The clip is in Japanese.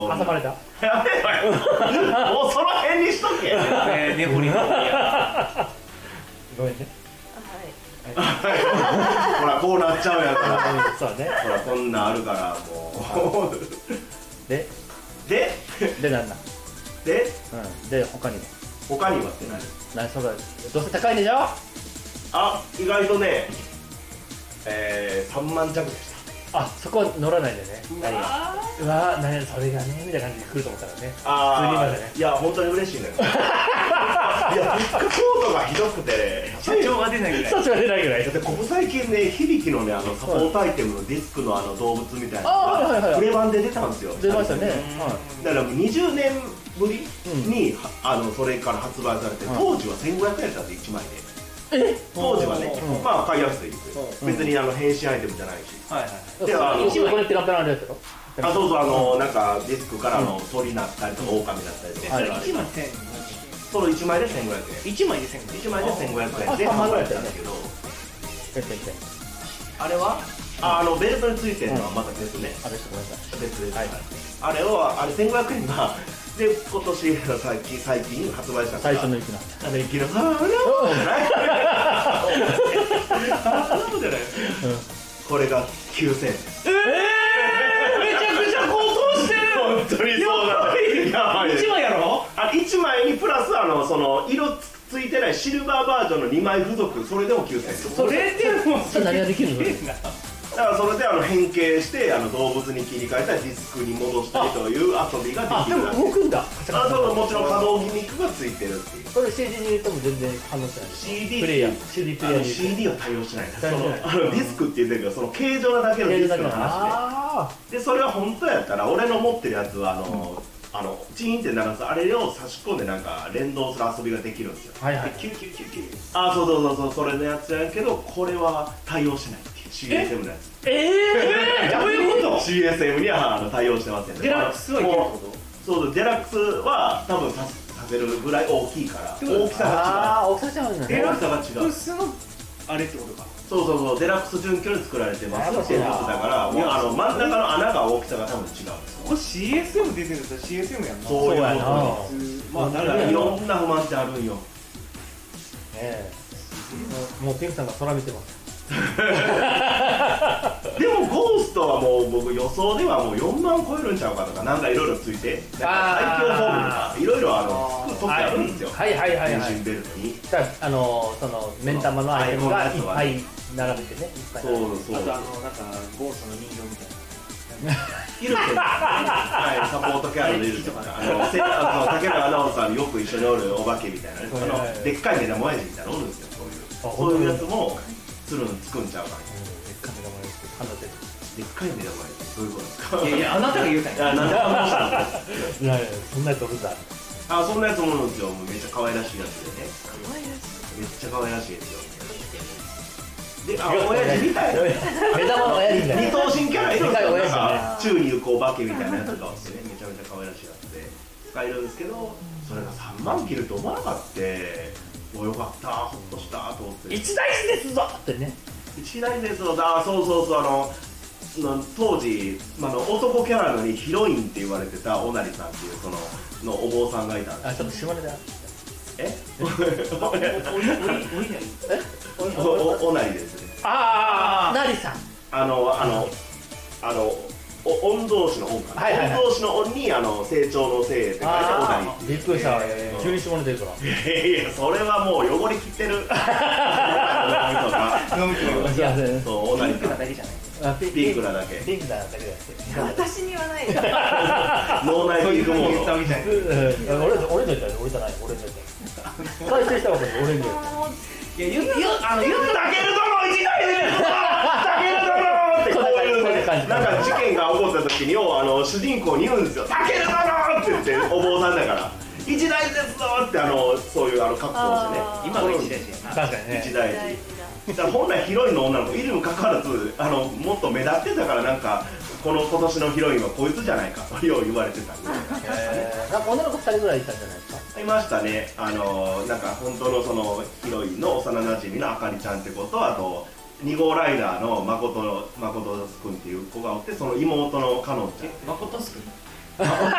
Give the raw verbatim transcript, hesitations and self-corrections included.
挟まれた。 やめろよ。もうその辺にしとけ。 ねほりの。 ごめんね。 ほらこうなっちゃうやから。 そうね。 ほらこんなんあるからもう。 でででなんだ。 でうんで他にも。 他にはって何？ 何それ。どうせ高いでしょ。 あ意外とね、えー、さんまん弱でした。 あそこは乗らないでね。何が。うわー何それがねみたいな感じで来ると思ったらね。 ああいや本当に嬉しいのよ。いやビッグコートがひどくて社長が出ないぐらい。 社長が出ないぐらい。 だってここ最近ね響のねあのサポートアイテムのディスクのあの動物みたいなのがプレ版で出たんですよ。 出ましたね。 だからもうにじゅうねんぶりにあのそれから発売されて当時はせんごひゃくえんだっていちまいで。当時はねまあ買いやすいですよ。別にあの変身アイテムじゃないし。 はいはい。 であのこれペラペラのやつだろ。 あそうそうあのなんかディスクからの鳥になったりとか狼だったりとか。 それいちまいせん。 そのいちまいでせんごひゃくえん。 いちまいでせんごひゃくえん。 いちまいでせんごひゃくえんで販売したんだけど。あれはあのベルトについてるのはまた別ね。 あれごめんなさい。 別です。あれをあれせんごひゃくえんがで今年最近最近発売した最初の息なんあれいきなりああじゃないこれがきゅうせんえん。 めちゃくちゃ高騰してる。 本当にそうだね。 いちまいやろ。 あいちまいにプラスあのその色ついてないシルバーバージョンのにまい付属それでもきゅうせんえん。 それでもそれ何ができるの。 だからそれであの変形してあの動物に切り替えたりディスクに戻したりという遊びができる。 あでも動くんだ。 あそうもちろん可動ギミックがついてるっていう。 これ シーディー に入れても全然反応しない。 シーディープレイヤー シーディー プレイヤーにシーディー は対応しないな。そ対応しないのあのディスクって言ってるけどその形状なだけのディスクの話ででそれは本当やったら俺の持ってるやつはあのあのチーンって鳴らすあれを差し込んでなんか連動する遊びができるんですよ。 はいはい。 キュキュキュキュ。 あそうそうそうそうそれのやつやけどこれは対応しないっていう シーエスエム のやつ。 ええどういうこと。 シーエスエム にはあの対応してますよね。 デラックスはいけるってこと。 そうデラックスは多分ささせるぐらい大きいから大きさが違う。 ああ大きさ違うんだね。 デラ大きさが違う。 ックスのあれってことか。 そうそうそうデラックス準拠で作られてますっていうことだからもうあの真ん中の穴が大きさが多分違う。 ここ シーエスエム 出てるんだったら シーエスエム やんな。 そうやな。 まあだからいろんな不満ってあるんよ。 ねえもうピンクさんが空見てます。 でもゴーストはもう僕予想ではもうよんまん超えるんちゃうかとかなんかいろいろついて最強フォームとかいろいろあのつく時あるんですよ。 はいはいはいはい。 変身ベルトにあのその目ん玉のアイテムがいっぱい並べてね。 そうそう。 あとあのなんかゴーストの人形みたいな。 いるけど、はい、サポートキャラでいるとか、あの、せ、あの、竹中直人さんよく一緒におるお化けみたいなね、あの、でっかい目玉親父みたいなのおるんですよ、そういう。そういうやつも、つるのつくんちゃうかな。 でっかい目玉親父、反応してる。 でっかい目玉親父、どういうことですか。 いやいや、あなたが言うたんや。 あ、なんであのいやいや、そんなやつおるんだ。 あ、そんなやつもおるんですよ、もうめっちゃ可愛らしいやつでね。 可愛らしい。 めっちゃ可愛らしいですよ。で、あ、親父みたいな。 目玉の親父みたいな。 二頭身キャラいるんですよ。 親父なんか宙に浮くお化けみたいなやつがおってね、めちゃめちゃ可愛らしいやつで使えるんですけど、それがさんまん切ると思わなかった。もうよかった、ほっとしたと思って。 一大事ですぞってね。 一大事ですぞ。あ、そうそうそう、あの。当時、あの男キャラのにヒロインって言われてたおなりさんっていうそののお坊さんがいたんです。 あ、ちょっと下ネタ。 え？ おおなりですね。 ああ、なりさん。 あのあのあの御同士の御かな。御同士の御にあの成長のせいって書いておなり。 びっくりした。急に下ネタ出るから。 いやいや、それはもう汚れきってる。 飲む気そう、おなりピンクなだけじゃない。 ピンクなだけ。 ピンクなだけだって。 私にはないです。 脳内ピンクモード。 俺俺のじゃない、俺じゃない、俺のじゃない。再生したわけで俺に。 いや言うあの言うたける殿一大事ですぞ。たける殿ってこういうなんか事件が起こった時にをあの主人公に言うんですよ。たける殿って言ってお坊さんだから。一大事ですぞってあのそういうあの格好をしてね。 今が一大事やな。 確かにね。 一大事。だから本来ヒロインの女の子いるにもかかわらずあのもっと目立ってたからなんかこの今年のヒロインはこいつじゃないかとよう言われてたんで。 なんか女の子ふたりぐらいいたんじゃないですか。 いましたね。あのなんか本当のそのヒロインの幼馴染のあかりちゃんって子とあとに号ライダーの誠誠君っていう子がおってその妹のかのんちゃん。 誠すくん。 あ